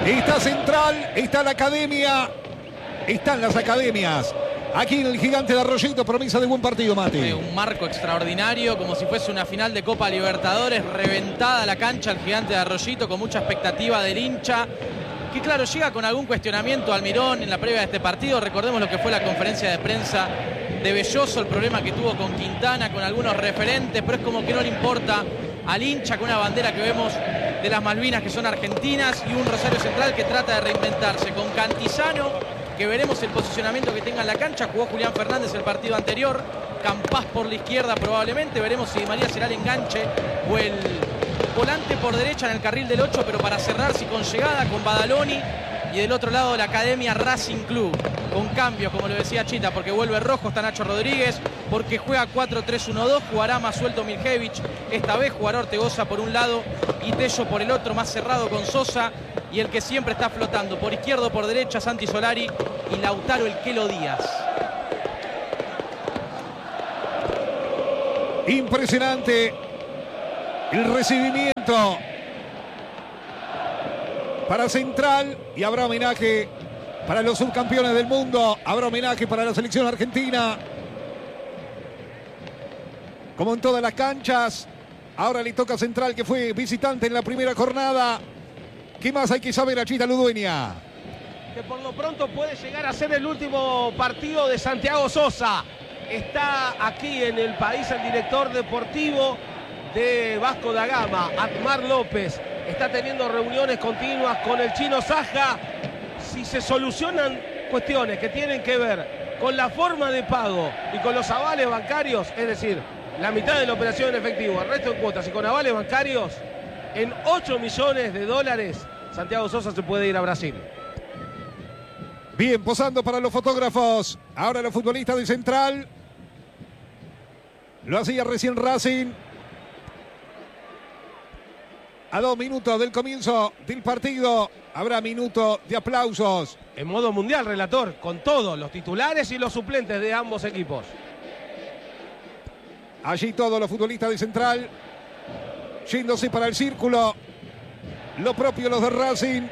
Está Central, está la academia, están las academias. Aquí en el Gigante de Arroyito, promesa de buen partido, Mati. Un marco extraordinario, como si fuese una final de Copa Libertadores, reventada la cancha, el Gigante de Arroyito, con mucha expectativa del hincha, que claro, llega con algún cuestionamiento Almirón en la previa de este partido. Recordemos lo que fue la conferencia de prensa de Belloso, el problema que tuvo con Quintana, con algunos referentes, pero es como que no le importa al hincha, con una bandera que vemos de las Malvinas que son argentinas y un Rosario Central que trata de reinventarse con Cantizano, que veremos el posicionamiento que tenga en la cancha. Jugó Julián Fernández el partido anterior, Campás por la izquierda probablemente, veremos si Di María será el enganche o el volante por derecha en el carril del 8, pero para cerrar si con llegada, con Badaloni, y del otro lado la academia Racing Club, con cambios, como lo decía Chita, porque vuelve Rojo, está Nacho Rodríguez, porque juega 4-3-1-2, jugará más suelto Miljevich, esta vez jugará Ortegoza por un lado y Tello por el otro, más cerrado con Sosa, y el que siempre está flotando por izquierda o por derecha, Santi Solari, y Lautaro el Quelo Díaz. Impresionante el recibimiento para Central, y habrá homenaje para los subcampeones del mundo, habrá homenaje para la selección argentina, como en todas las canchas. Ahora le toca a Central, que fue visitante en la primera jornada. ¿Qué más hay que saber, a Chita Ludueña? Que por lo pronto puede llegar a ser el último partido de Santiago Sosa. Está aquí en el país el director deportivo de Vasco da Gama, Atmar López. Está teniendo reuniones continuas con el Chino Saja. Si se solucionan cuestiones que tienen que ver con la forma de pago y con los avales bancarios, es decir, la mitad de la operación en efectivo, el resto en cuotas y con avales bancarios, en 8 millones de dólares, Santiago Sosa se puede ir a Brasil. Bien, posando para los fotógrafos. Ahora los futbolistas de Central. Lo hacía recién Racing. A 2 minutos del comienzo del partido, habrá minuto de aplausos. En modo mundial, relator, con todos los titulares y los suplentes de ambos equipos. Allí todos los futbolistas de Central yéndose para el círculo. Lo propio los de Racing.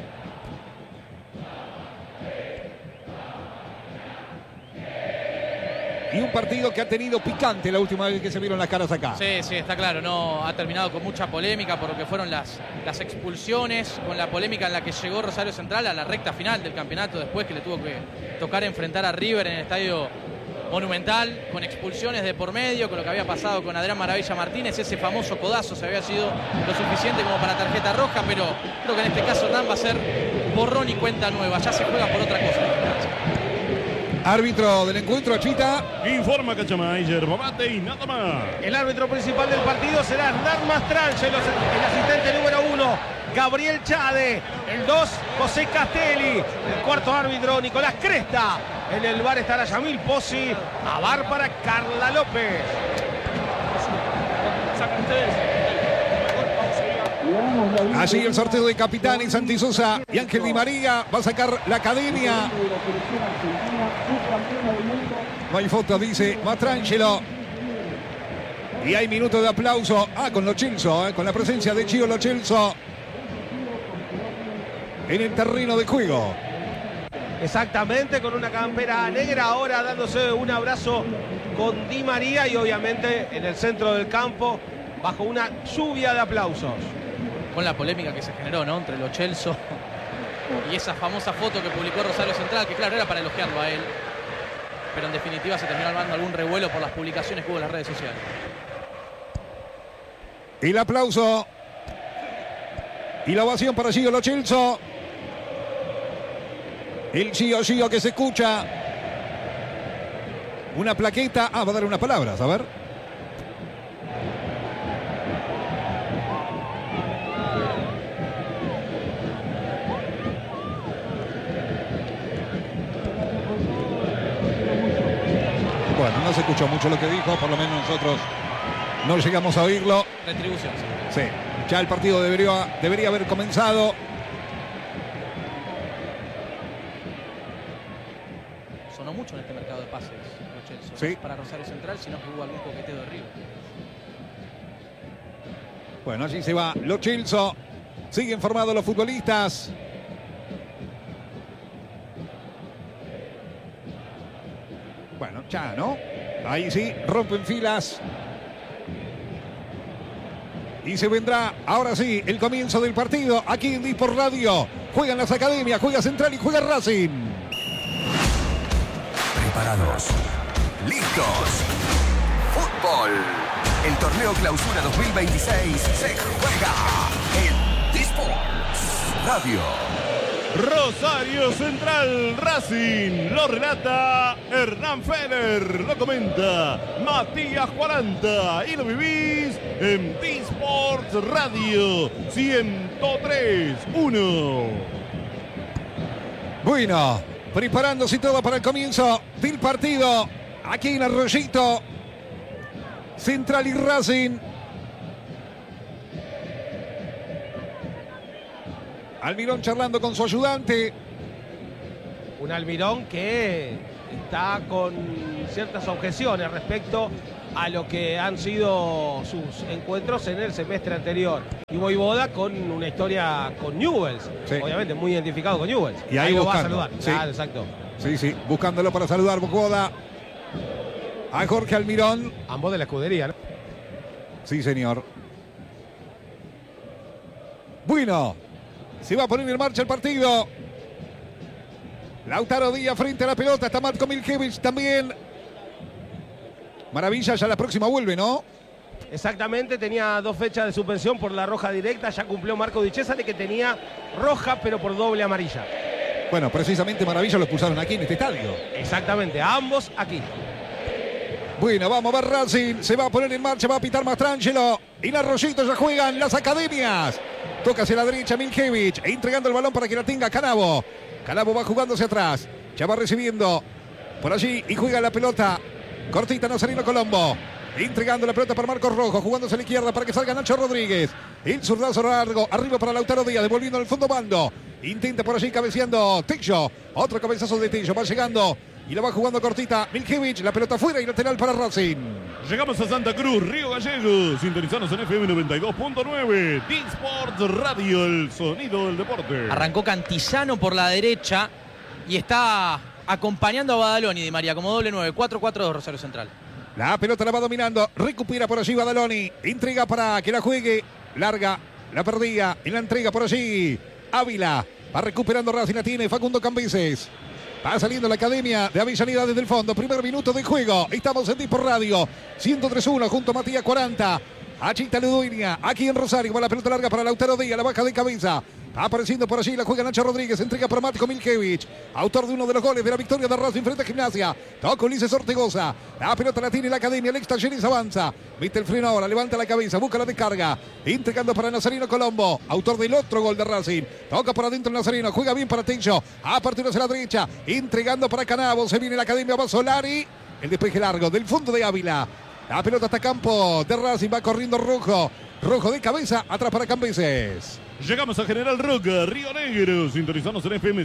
Y un partido que ha tenido picante la última vez que se vieron las caras acá. Sí, está claro, no ha terminado con mucha polémica por lo que fueron las expulsiones, con la polémica en la que llegó Rosario Central a la recta final del campeonato, después que le tuvo que tocar enfrentar a River en el Estadio Monumental, con expulsiones de por medio, con lo que había pasado con Adrián Maravilla Martínez. Ese famoso codazo se había sido lo suficiente como para tarjeta roja, pero creo que en este caso Hernán va a ser borrón y cuenta nueva, ya se juega por otra cosa. Árbitro del encuentro, Chita. Informa Cachamay, yerba mate y nada más. El árbitro principal del partido será Hernán Mastrangelo, el asistente número 1, Gabriel Chade. El 2, José Castelli. El cuarto árbitro, Nicolás Cresta. En el bar estará Yamil Pozzi. A bar para Carla López. Sacan ustedes. Allí el sorteo de capitanes, Santi Sosa y Ángel Di María. Va a sacar la academia. No hay foto, dice Mastrangelo. Y hay minutos de aplauso. Con Lo Celso, con la presencia de Gio Lo Celso en el terreno de juego. Exactamente, con una campera negra, ahora dándose un abrazo con Di María y obviamente en el centro del campo, bajo una lluvia de aplausos. Con la polémica que se generó, ¿no?, entre Lo Celso y esa famosa foto que publicó Rosario Central, que claro, era para elogiarlo a él, pero en definitiva se terminó armando algún revuelo por las publicaciones que hubo en las redes sociales. El aplauso y la ovación para Gio Lo Celso. El Gio que se escucha. Una plaqueta. Va a dar unas palabras, a ver. Bueno, no se escuchó mucho lo que dijo, por lo menos nosotros no llegamos a oírlo. Retribución. Sí, ya el partido debería haber comenzado. Sonó mucho en este mercado de pases, Lo Celso, sí, para Rosario Central, sino que hubo algún coqueteo de River. Bueno, allí se va Lo Celso. Siguen formados los futbolistas. Ya, ¿no? Ahí sí, rompen filas. Y se vendrá, ahora sí, el comienzo del partido aquí en Disport Radio. Juegan las academias, juega Central y juega Racing. Preparados. Listos. Fútbol. El torneo Clausura 2026 se juega en Disport Radio. Rosario Central Racing, lo relata Hernán Feller, lo comenta Matías 40 y lo vivís en Disport Radio 103.1. Bueno, preparándose todo para el comienzo del partido aquí en Arroyito. Central y Racing. Almirón charlando con su ayudante. Un Almirón que está con ciertas objeciones respecto a lo que han sido sus encuentros en el semestre anterior. Y Voivoda con una historia con Newell's, Sí. Obviamente muy identificado con Newell's. Y ahí lo va a buscando. saludar. Sí. Claro, exacto. Sí, buscándolo para saludar Voivoda a Jorge Almirón. Ambos de la escudería, ¿no? Sí, señor. Bueno, se va a poner en marcha el partido. Lautaro Díaz frente a la pelota. Está Matko Miljevic también. Maravilla, ya la próxima vuelve, ¿no? Exactamente, tenía 2 fechas de suspensión por la roja directa. Ya cumplió Marco Di Cesare, que tenía roja, pero por doble amarilla. Bueno, precisamente Maravilla lo expulsaron aquí en este estadio. Exactamente, a ambos aquí. Bueno, vamos a ver Racing. Se va a poner en marcha, va a pitar Mastrangelo. Y en Arroyito ya juegan las academias. Toca hacia la derecha Miljevic, entregando el balón para que la tenga Canavo. Canavo va jugando hacia atrás. Ya va recibiendo por allí y juega la pelota. Cortita Nazareno Colombo. Entregando la pelota para Marcos Rojo, jugándose a la izquierda para que salga Nacho Rodríguez. El zurdazo largo, arriba para Lautaro Díaz, devolviendo al fondo bando. Intenta por allí cabeceando Tello. Otro cabezazo de Tello, va llegando y la va jugando cortita Miljevic. La pelota fuera y lateral para Racing. Llegamos a Santa Cruz, Río Gallegos. Sintonizanos en FM 92.9. Disport Radio, el sonido del deporte. Arrancó Cantillano por la derecha y está acompañando a Badaloni Di María como doble 9. 4-4-2 Rosario Central. La pelota la va dominando. Recupera por allí Badaloni. Entrega para que la juegue. Larga. La perdía. En la entrega por allí. Ávila. Va recuperando Racing. La tiene Facundo Cambises. Va saliendo la academia de Avellaneda desde el fondo. Primer minuto de juego. Estamos en Disport Radio. 103.1 junto a Matías 40. Achita Ludueña. Aquí en Rosario. Va la pelota larga para Lautaro Díaz. La baja de cabeza. Apareciendo por allí, la juega Nacho Rodríguez, entrega para Matko Miljevic, autor de uno de los goles de la victoria de Racing frente a Gimnasia. Toca Ulises Ortegoza, la pelota la tiene la academia, Alex Talleres avanza, mete el freno ahora, levanta la cabeza, busca la descarga, entregando para Nazareno Colombo, autor del otro gol de Racing. Toca por adentro Nazareno, juega bien para Tello, apertura hacia la derecha, entregando para Canavo, se viene la academia, va Solari, el despeje largo del fondo de Ávila. La pelota hasta campo de Racing, va corriendo Rojo. Rojo de cabeza, atrás para Cambises. Llegamos a General Roca, Río Negro. Sintonizamos en FM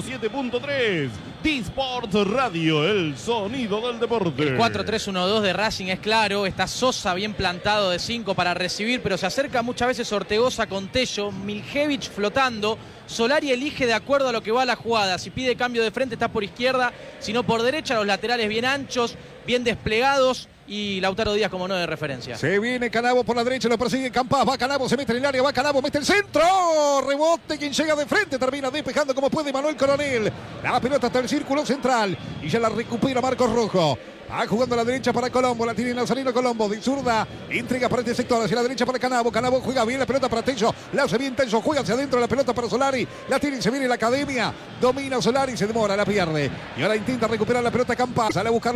107.3. Disport Radio, el sonido del deporte. El 4-3-1-2 de Racing es claro. Está Sosa bien plantado de 5 para recibir, pero se acerca muchas veces Ortegoza con Tello. Miljevic flotando. Solari elige de acuerdo a lo que va la jugada. Si pide cambio de frente está por izquierda, si no por derecha. Los laterales bien anchos, bien desplegados. Y Lautaro Díaz como 9 de referencia. Se viene Canavo por la derecha, lo persigue Campas, va Canavo, se mete en el área, va Canavo, mete el centro, rebote, quien llega de frente, termina despejando como puede Manuel Coronel. La pelota hasta el círculo central y ya la recupera Marcos Rojo. Va jugando a la derecha para Colombo, la tiene Nazareno Colombo, de zurda, entrega para este sector, hacia la derecha para Canavo, Canavo juega bien la pelota para Tello, la hace bien Tello, juega hacia adentro la pelota para Solari, la tiene y se viene la academia, domina Solari, se demora, la pierde. Y ahora intenta recuperar la pelota Campas, sale a buscar